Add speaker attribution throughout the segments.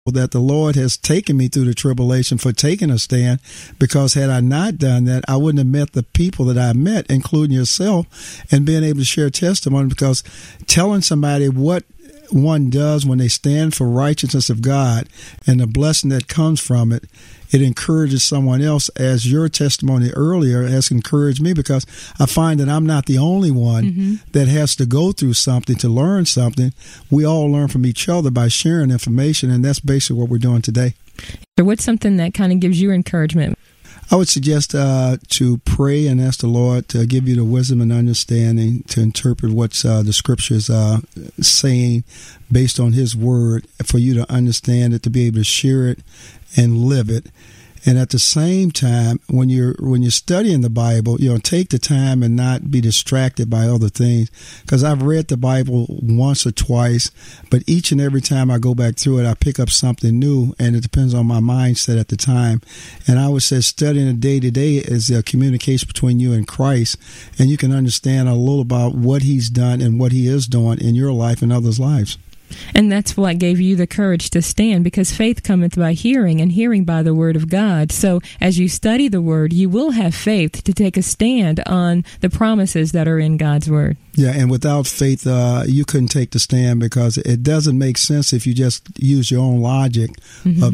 Speaker 1: that the Lord has taken me through the tribulation for taking a stand, because had I not done that, I wouldn't have met the people that I met, including yourself, and being able to share testimony, because telling somebody what one does when they stand for righteousness of God and the blessing that comes from it, it encourages someone else, as your testimony earlier has encouraged me, because I find that I'm not the only one that has to go through something to learn something. We all learn from each other by sharing information, and that's basically what we're doing today.
Speaker 2: So what's something that kind of gives you encouragement?
Speaker 1: I would suggest to pray and ask the Lord to give you the wisdom and understanding to interpret what the Scriptures are saying based on His Word, for you to understand it, to be able to share it and live it. And at the same time, when you're studying the Bible, take the time and not be distracted by other things. Because I've read the Bible once or twice, but each and every time I go back through it, I pick up something new, and it depends on my mindset at the time. And I would say studying it day to day is a communication between you and Christ, and you can understand a little about what He's done and what He is doing in your life and others' lives.
Speaker 2: And that's what gave you the courage to stand, because faith cometh by hearing, and hearing by the word of God. So as you study the word, you will have faith to take a stand on the promises that are in God's word.
Speaker 1: Yeah, and without faith, you couldn't take the stand, because it doesn't make sense if you just use your own logic of,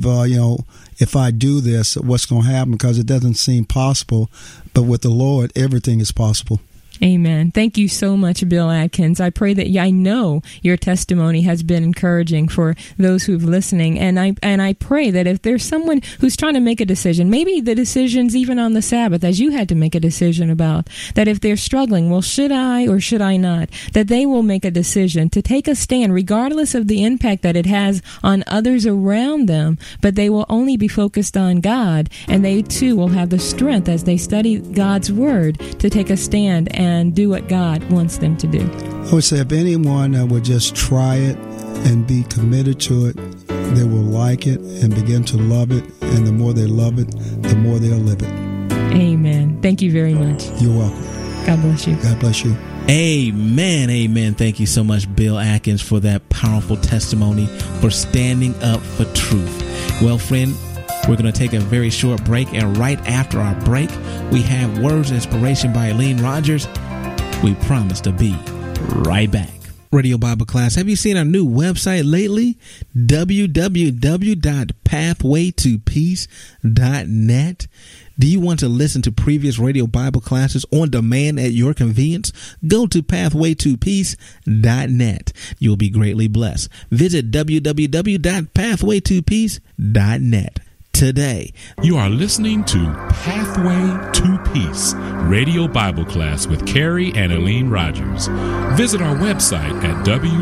Speaker 1: if I do this, what's going to happen, because it doesn't seem possible. But with the Lord, everything is possible.
Speaker 2: Amen. Thank you so much, Bill Atkins. I pray that I know your testimony has been encouraging for those who've listening. And I pray that if there's someone who's trying to make a decision, maybe the decisions even on the Sabbath, as you had to make a decision about, that if they're struggling, well, should I or should I not, that they will make a decision to take a stand, regardless of the impact that it has on others around them, but they will only be focused on God, and they too will have the strength as they study God's word to take a stand and do what God wants them to do.
Speaker 1: I would say if anyone would just try it and be committed to it, they will like it and begin to love it. And the more they love it, the more they'll live it.
Speaker 2: Amen. Thank you very much.
Speaker 1: You're welcome.
Speaker 2: God bless you.
Speaker 1: God bless you.
Speaker 3: Amen. Amen. Thank you so much, Bill Atkins, for that powerful testimony, for standing up for truth. Well, friend, we're going to take a very short break, and right after our break, we have Words of Inspiration by Eileen Rogers. We promise to be right back. Radio Bible Class, have you seen our new website lately? www.pathwaytopeace.net. Do you want to listen to previous radio Bible classes on demand at your convenience? Go to pathwaytopeace.net. You'll be greatly blessed. Visit www.pathwaytopeace.net. today.
Speaker 4: You are listening to Pathway to Peace, Radio Bible Class with Carrie and Eileen Rogers. Visit our website at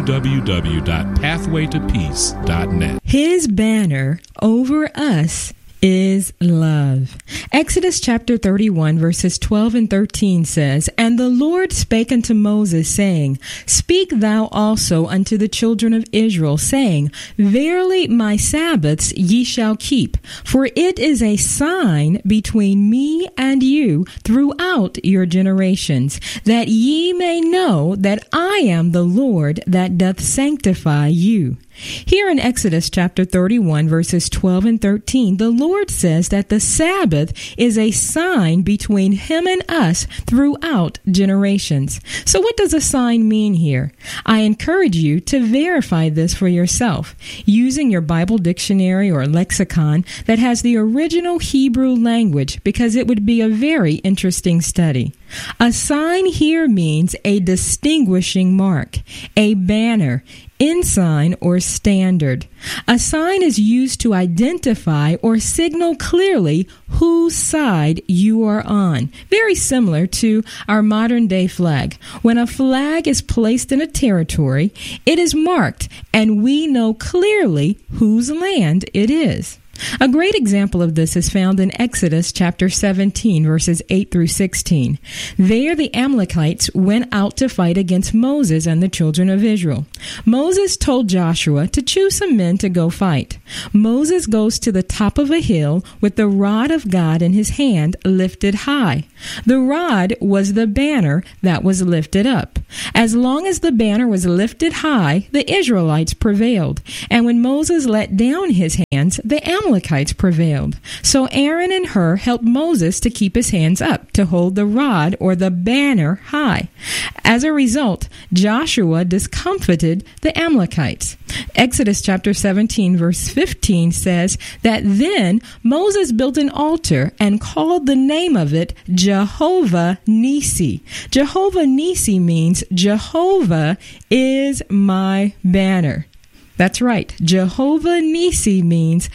Speaker 4: www.pathwaytopeace.net.
Speaker 2: His banner over us is love. Exodus chapter 31 verses 12 and 13 says, "And the Lord spake unto Moses, saying, Speak thou also unto the children of Israel, saying, Verily my Sabbaths ye shall keep, for it is a sign between me and you throughout your generations, that ye may know that I am the Lord that doth sanctify you." Here in Exodus chapter 31 verses 12 and 13, the Lord says that the Sabbath is a sign between Him and us throughout generations. So what does a sign mean here? I encourage you to verify this for yourself using your Bible dictionary or lexicon that has the original Hebrew language, because it would be a very interesting study. A sign here means a distinguishing mark, a banner, ensign, or standard. A sign is used to identify or signal clearly whose side you are on. Very similar to our modern day flag. When a flag is placed in a territory, it is marked and we know clearly whose land it is. A great example of this is found in Exodus chapter 17, verses 8 through 16. There the Amalekites went out to fight against Moses and the children of Israel. Moses told Joshua to choose some men to go fight. Moses goes to the top of a hill with the rod of God in his hand lifted high. The rod was the banner that was lifted up. As long as the banner was lifted high, the Israelites prevailed. And when Moses let down his hands, the Amalekites prevailed. So Aaron and Hur helped Moses to keep his hands up, to hold the rod or the banner high. As a result, Joshua discomfited the Amalekites. Exodus chapter 17, verse 15 says that then Moses built an altar and called the name of it Jehovah Nissi. Jehovah Nissi means Jehovah is my banner. That's right. Jehovah Nissi means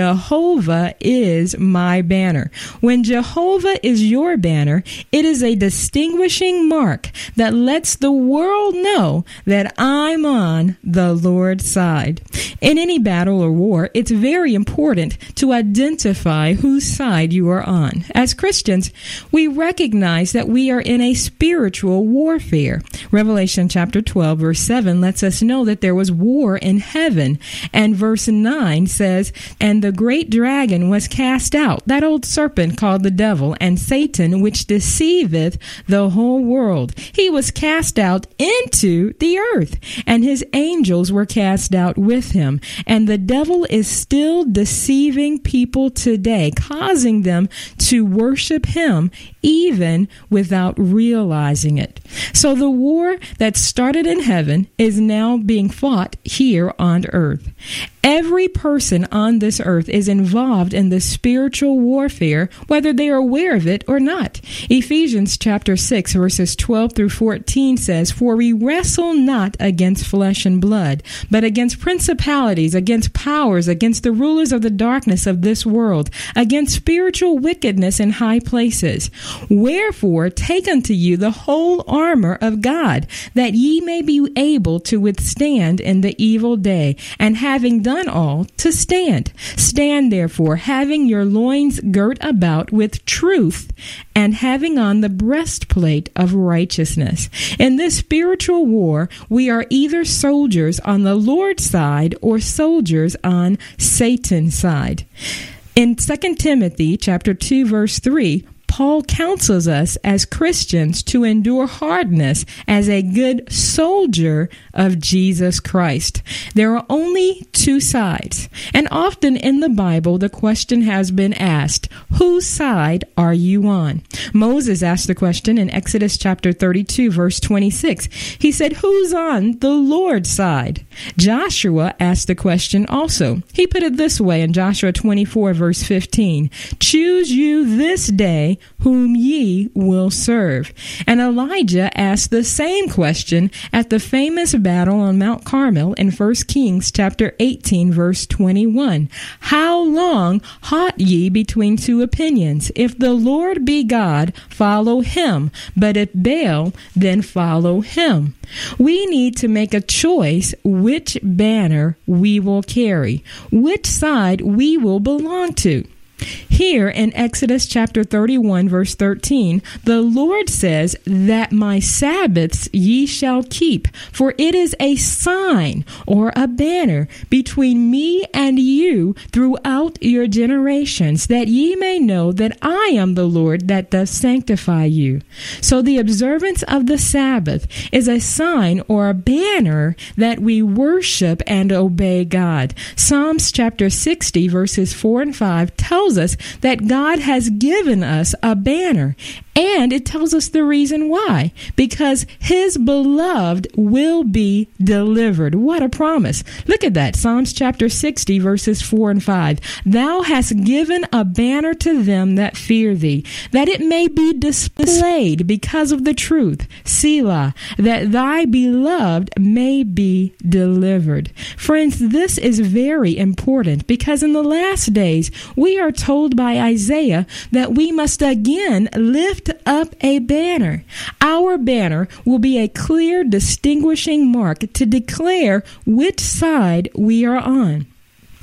Speaker 2: Jehovah is my banner. When Jehovah is your banner, it is a distinguishing mark that lets the world know that I'm on the Lord's side. In any battle or war, it's very important to identify whose side you are on. As Christians, we recognize that we are in a spiritual warfare. Revelation chapter 12, verse 7 lets us know that there was war in heaven. And verse 9 says, and the great dragon was cast out, that old serpent called the devil and Satan, which deceiveth the whole world. He was cast out into the earth, and his angels were cast out with him. And the devil is still deceiving people today, causing them to worship him even without realizing it. So the war that started in heaven is now being fought here on earth. Every person on this earth is involved in the spiritual warfare, whether they are aware of it or not. Ephesians chapter 6, verses 12 through 14 says, for we wrestle not against flesh and blood, but against principalities, against powers, against the rulers of the darkness of this world, against spiritual wickedness in high places. Wherefore, take unto you the whole armor of God, that ye may be able to withstand in the evil day, and having done all, to stand. Stand therefore, having your loins girt about with truth, and having on the breastplate of righteousness. In this spiritual war, we are either soldiers on the Lord's side or soldiers on Satan's side. In 2 Timothy chapter 2, verse 3, Paul counsels us as Christians to endure hardness as a good soldier of Jesus Christ. There are only two sides, and often in the Bible the question has been asked, whose side are you on? Moses asked the question in Exodus chapter 32, verse 26. He said, who's on the Lord's side? Joshua asked the question also. He put it this way in Joshua 24, verse 15. Choose you this day whom ye will serve. And Elijah asked the same question at the famous battle on Mount Carmel in 1 Kings chapter 18, verse 21. How long halt ye between two opinions? If the Lord be God, follow him. But if Baal, then follow him. We need to make a choice which banner we will carry, which side we will belong to. Here in Exodus chapter 31, verse 13, the Lord says that my Sabbaths ye shall keep, for it is a sign or a banner between me and you throughout your generations, that ye may know that I am the Lord that does sanctify you. So the observance of the Sabbath is a sign or a banner that we worship and obey God. Psalms chapter 60, verses 4 and 5 tells us that God has given us a banner, and it tells us the reason why. Because his beloved will be delivered. What a promise. Look at that. Psalms chapter 60, verses 4 and 5. Thou hast given a banner to them that fear thee, that it may be displayed because of the truth. Selah, that thy beloved may be delivered. Friends, this is very important, because in the last days we are told by Isaiah that we must again lift up a banner. Our banner will be a clear distinguishing mark to declare which side we are on.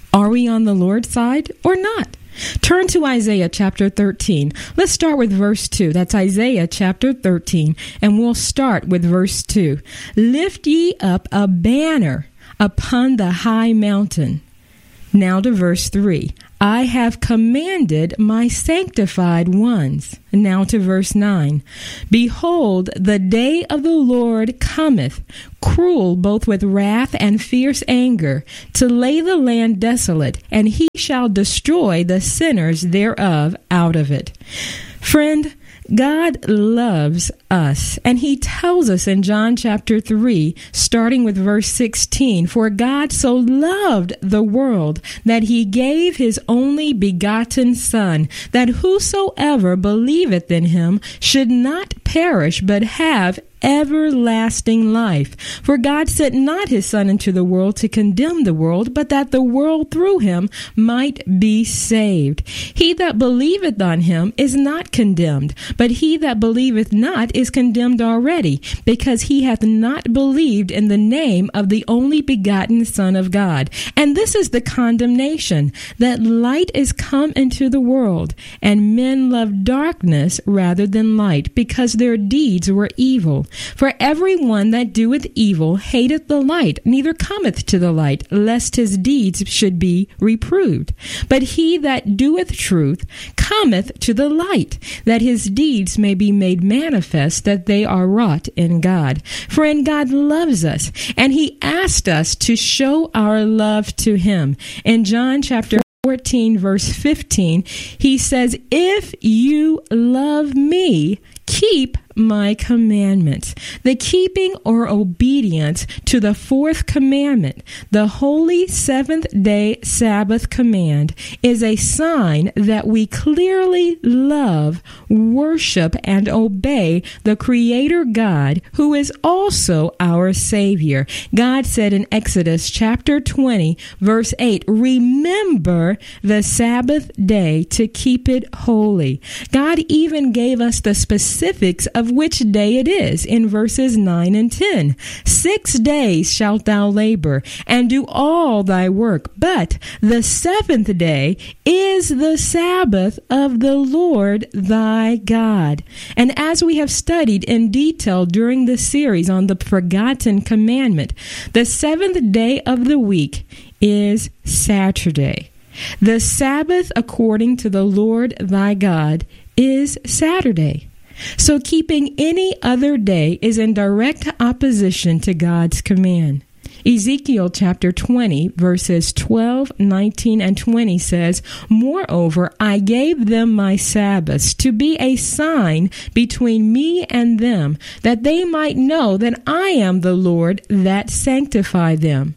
Speaker 2: Are we on the Lord's side or not? Turn to Isaiah chapter 13. Let's start with verse 2. That's Isaiah chapter 13, and we'll start with verse 2. Lift ye up a banner upon the high mountain. Now to verse 3. I have commanded my sanctified ones. Now to verse 9. Behold, the day of the Lord cometh, cruel both with wrath and fierce anger, to lay the land desolate, and he shall destroy the sinners thereof out of it. Friend, God loves us, and he tells us in John chapter 3, starting with verse 16, for God so loved the world that he gave his only begotten Son, that whosoever believeth in him should not perish, but have everlasting life. For God sent not his Son into the world to condemn the world, but that the world through him might be saved. He that believeth on him is not condemned, but he that believeth not is condemned already, because he hath not believed in the name of the only begotten Son of God. And this is the condemnation, that light is come into the world, and men love darkness rather than light, because their deeds were evil. For everyone that doeth evil hateth the light, neither cometh to the light, lest his deeds should be reproved. But he that doeth truth cometh to the light, that his deeds may be made manifest that they are wrought in God. For in God loves us, and he asked us to show our love to him. In John chapter 14, verse 15, he says, if you love me, keep my commandments. The keeping or obedience to the fourth commandment, the holy seventh-day Sabbath command, is a sign that we clearly love, worship, and obey the Creator God, who is also our Savior. God said in Exodus chapter 20, verse 8, remember the Sabbath day to keep it holy. God even gave us the specifics of which day it is in verses 9 and 10. 6 days shalt thou labor and do all thy work, but the seventh day is the Sabbath of the Lord thy God. And as we have studied in detail during this series on the forgotten commandment, the seventh day of the week is Saturday. The Sabbath, according to the Lord thy God, is Saturday. So keeping any other day is in direct opposition to God's command. Ezekiel chapter 20, verses 12, 19, and 20 says, moreover, I gave them my Sabbaths to be a sign between me and them, that they might know that I am the Lord that sanctify them.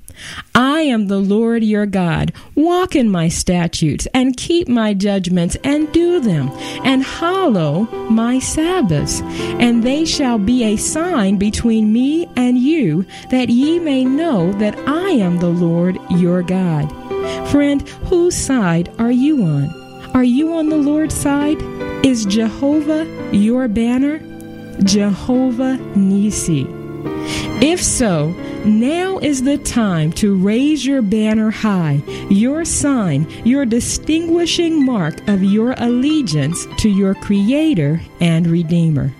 Speaker 2: I am the Lord your God. Walk in my statutes and keep my judgments and do them, and hallow my Sabbaths. And they shall be a sign between me and you, that ye may know that I am the Lord your God. Friend, whose side are you on? Are you on the Lord's side? Is Jehovah your banner? Jehovah Nisi. If so, now is the time to raise your banner high, your sign, your distinguishing mark of your allegiance to your Creator and Redeemer.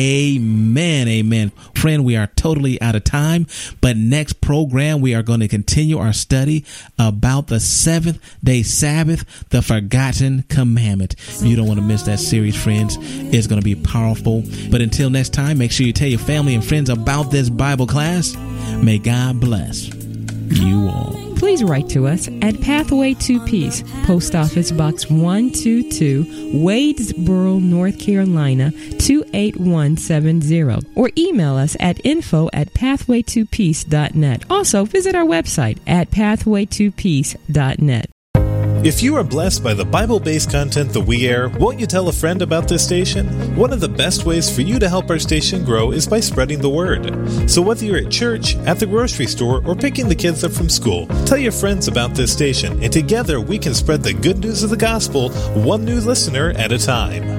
Speaker 3: Amen. Amen. Friend, we are totally out of time, but next program, we are going to continue our study about the seventh day Sabbath, the forgotten commandment. You don't want to miss that series, friends. It's going to be powerful. But until next time, make sure you tell your family and friends about this Bible class. May God bless you all.
Speaker 2: Please write to us at Pathway to Peace, Post Office Box 122, Wadesboro, North Carolina, 28170, or email us at info@pathwaytopeace.net. Also, visit our website at pathwaytopeace.net.
Speaker 5: If you are blessed by the Bible-based content that we air, won't you tell a friend about this station? One of the best ways for you to help our station grow is by spreading the word. So whether you're at church, at the grocery store, or picking the kids up from school, tell your friends about this station, and together we can spread the good news of the gospel, one new listener at a time.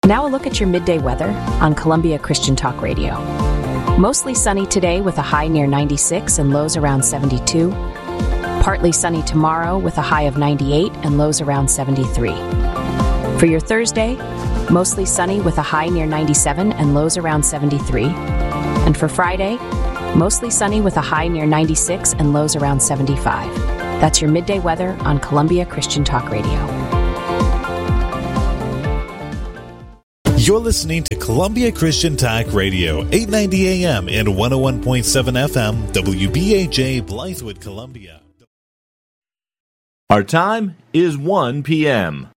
Speaker 6: Now a look at your midday weather on Columbia Christian Talk Radio. Mostly sunny today with a high near 96 and lows around 72. Partly sunny tomorrow with a high of 98 and lows around 73. For your Thursday, mostly sunny with a high near 97 and lows around 73. And for Friday, mostly sunny with a high near 96 and lows around 75. That's your midday weather on Columbia Christian Talk Radio.
Speaker 5: You're listening to Columbia Christian Talk Radio, 890 AM and 101.7 FM, WBAJ, Blythewood, Columbia.
Speaker 7: Our time is 1 p.m.